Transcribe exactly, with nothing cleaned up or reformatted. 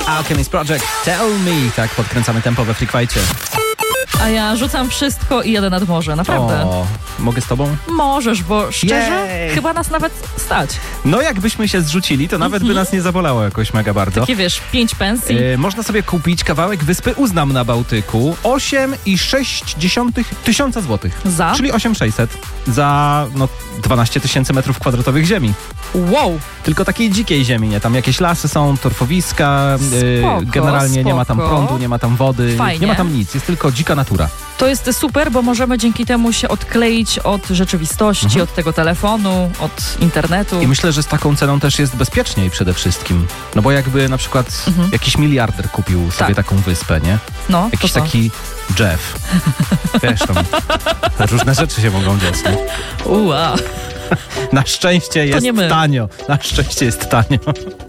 Alchemist Project, Tell Me. Tak, podkręcamy tempo we Freak Fightcie. A ja rzucam wszystko i jadę nad morze, naprawdę. O, mogę z tobą? Możesz, bo szczerze, Jej. chyba nas nawet stać. No jakbyśmy się zrzucili, to nawet by nas nie zabolało jakoś mega bardzo. Takie wiesz, pięć pensji. Yy, można sobie kupić kawałek wyspy Uznam na Bałtyku. osiem i sześć dziesiątych tysiąca złotych. Za? Czyli osiem tysięcy sześćset. Za no, dwanaście tysięcy metrów kwadratowych ziemi. Wow. Tylko takiej dzikiej ziemi, nie? Tam jakieś lasy są, torfowiska, yy, Spoko, generalnie spoko. nie ma tam prądu, nie ma tam wody, Fajnie. nie ma tam nic. Jest tylko dzika natura. To jest super, bo możemy dzięki temu się odkleić od rzeczywistości, Mhm. od tego telefonu, od internetu. I myślę, że z taką ceną też jest bezpieczniej przede wszystkim. No bo jakby na przykład Mhm. jakiś miliarder kupił sobie Tak. taką wyspę, nie? No, Jakiś to co? taki Jeff. Wiesz, tam różne rzeczy się mogą dziać, nie? Ua. Na szczęście jest nie my. tanio. Na szczęście jest tanio.